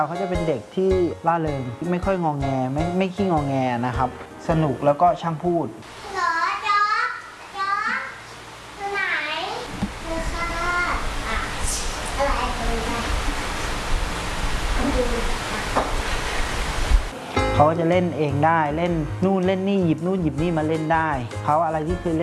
เขาจะเป็นเด็กที่ร่าเริงไม่ค่อยงอแงไม่ขี้งอแงนะครับสนุกแล้วก็ช่างพูดเหรอจ๊อกอยู่ไหนคือค่ะอะไรกันนะเขาก็จะเล่นเองได้เล่นนู่นเล่นนี่หยิบนู่นหยิบนี่มาเล่นได้เขาอะไรที่เคยเล่น